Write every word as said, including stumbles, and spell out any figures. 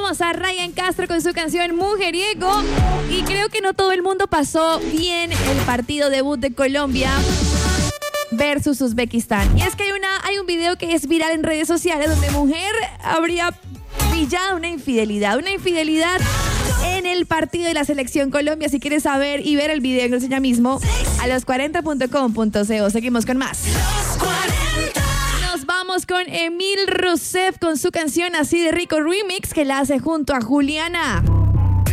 Escuchamos a Ryan Castro con su canción Mujeriego. Y creo que no todo el mundo pasó bien el partido debut de Colombia versus Uzbekistán. Y es que hay, una, hay un video que es viral en redes sociales donde mujer habría pillado una infidelidad. Una infidelidad en el partido de la selección Colombia. Si quieres saber y ver el video, ingresa ya mismo a los cuarenta punto com punto co. Seguimos con más. Nos vamos con Emil Rousseff con su canción Así de Rico Remix, que la hace junto a Juliana.